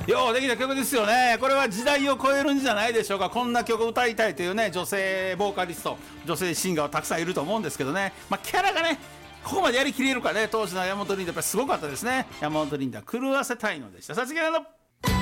ようできた曲ですよね。これは時代を超えるんじゃないでしょうか。こんな曲を歌いたいというね、女性ボーカリスト、女性シンガーはたくさんいると思うんですけどね、キャラがねここまでやりきれるかね。当時の山本リンダやっぱりすごかったですね。山本リンダ狂わせたいのでした。さあ次は